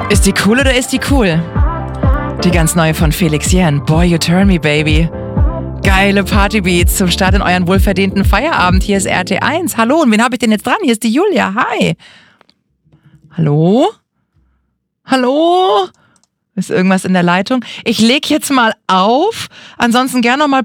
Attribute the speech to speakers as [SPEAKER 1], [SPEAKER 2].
[SPEAKER 1] Ist die cool oder ist die cool? Die ganz neue von Felix Jähn. Boy, you turn me, baby. Geile Partybeats zum Start in euren wohlverdienten Feierabend. Hier ist RT1. Hallo, und wen habe ich denn jetzt dran? Hier ist die Julia. Hi. Hallo? Hallo? Ist irgendwas in der Leitung? Ich leg jetzt mal auf. Ansonsten gerne noch mal